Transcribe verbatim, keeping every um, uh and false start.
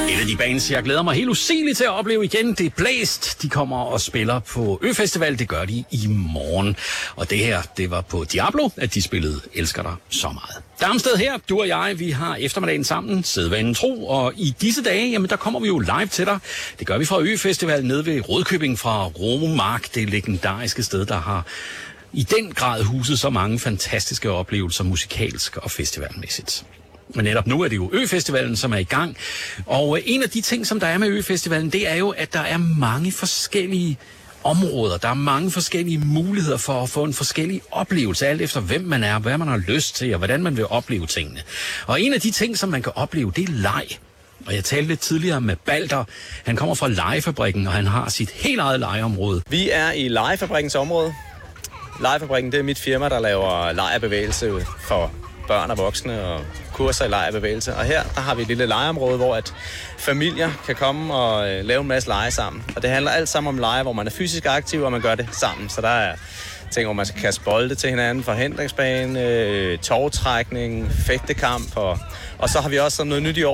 Et af de bands, jeg glæder mig helt usigeligt til at opleve igen, det er Blæst. De kommer og spiller på Øfestival. Det gør de i morgen. Og det her, det var på Diablo, at de spillede Elsker dig så meget. Darmsted her, du og jeg, vi har eftermiddagen sammen, sædvanen tro, og i disse dage, jamen der kommer vi jo live til dig. Det gør vi fra Øfestival nede ved Rødkøbing fra Romark, det legendariske sted, der har i den grad huset så mange fantastiske oplevelser musikalsk og festivalmæssigt. Men netop nu er det jo Øfestivalen, som er i gang. Og en af de ting, som der er med Øfestivalen, det er jo, at der er mange forskellige områder. Der er mange forskellige muligheder for at få en forskellig oplevelse, alt efter hvem man er, hvad man har lyst til, og hvordan man vil opleve tingene. Og en af de ting, som man kan opleve, det er leg. Og jeg talte lidt tidligere med Balder. Han kommer fra Legefabrikken, og han har sit helt eget legeområde. Vi er i Legefabrikkens område. Legefabrikken, det er mit firma, der laver legebevægelse for børn og voksne og kurser i legebevægelse. Og her der har vi et lille legeområde, hvor at familier kan komme og øh, lave en masse lege sammen. Og det handler alt sammen om lege, hvor man er fysisk aktiv, og man gør det sammen. Så der er ting, hvor man skal kaste bolde til hinanden, forhindringsbane, øh, tovtrækning, fægtekamp. Og, og så har vi også noget nyt i år.